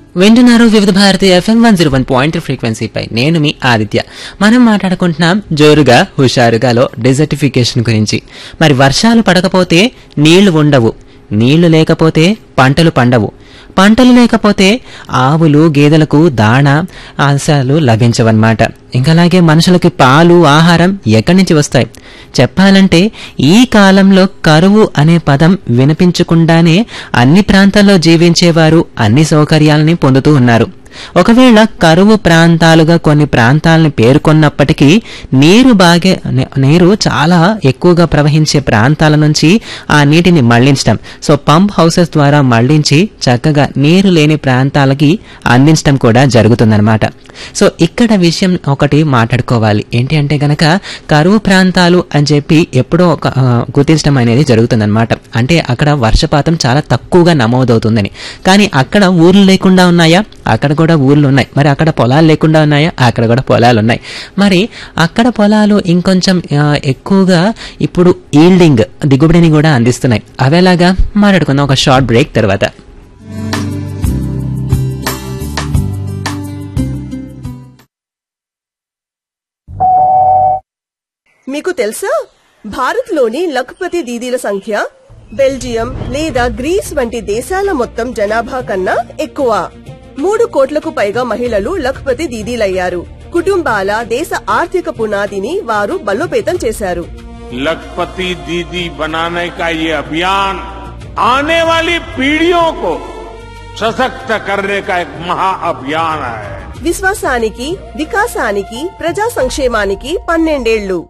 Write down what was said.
వింటున్నారు వివిధ భారతి FM 101.3 ఫ్రీక్వెన్సీపై. నేను మీ ఆదిత్య. మనం మాట్లాడుకుంటున్నాం జోరుగా హుషారుగాలో డెజర్టిఫికేషన్ గురించి. మరి వర్షాలు పడకపోతే నీళ్లు ఉండవు, నీళ్లు లేకపోతే పంటలు పండవు, పంటలు లేకపోతే ఆవులు గేదెలకు దాణా ఆశాలు లభించవన్నమాట. ఇంకలాగే మనుషులకి పాలు ఆహారం ఎక్కడి నుంచి వస్తాయి? చెప్పాలంటే ఈ కాలంలో కరువు అనే పదం వినిపించకుండానే అన్ని ప్రాంతాల్లో జీవించేవారు అన్ని సౌకర్యాలని పొందుతూ ఉన్నారు. ఒకవేళ కరువు ప్రాంతాలుగా కొన్ని ప్రాంతాలను పేర్కొన్నప్పటికీ నీరు చాలా ఎక్కువగా ప్రవహించే ప్రాంతాల నుంచి ఆ నీటిని మళ్లించడం, సో పంప్ హౌసెస్ ద్వారా మళ్లించి చక్కగా నీరు లేని ప్రాంతాలకి అందించడం కూడా జరుగుతుందన్నమాట. సో ఇక్కడ విషయం ఒకటి మాట్లాడుకోవాలి. ఏంటి అంటే గనక కరువు ప్రాంతాలు అని చెప్పి ఎప్పుడో గుర్తించడం అనేది జరుగుతుందన్నమాట. అంటే అక్కడ వర్షపాతం చాలా తక్కువగా నమోదవుతుందని. కానీ అక్కడ ఊర్లు లేకుండా ఉన్నాయా? అక్కడ కూడా ఊర్లు ఉన్నాయి. మరి అక్కడ పొలాలు లేకుండా ఉన్నాయా? అక్కడ కూడా పొలాలు ఉన్నాయి. మరి అక్కడ పొలాలు ఇంకొంచెం ఎక్కువగా ఇప్పుడు ఈల్డింగ్ దిగుబడిని కూడా అందిస్తున్నాయి. అవేలాగా మాట్లాడుకుందాం ఒక షార్ట్ బ్రేక్ తర్వాత. మీకు తెలుసా, భారత్లోని లఖపతి దీదీల సంఖ్య బెల్జియం లేదా గ్రీస్ వంటి దేశాల మొత్తం జనాభా కన్నా ఎక్కువ. 3 కోట్లకు పైగా మహిళలు లఖపతి దీదీలయ్యారు. కుటుంబాల దేశ ఆర్థిక పునాదిని వారు బలోపేతం చేశారు. लखपति दीदी बनाने का ये अभियान आने वाली पीढ़ियों को सशक्त करने का एक महा अभियान है. విశ్వాసానికి, వికాసానికి, ప్రజా సంక్షేమానికి 12 ఏళ్లు.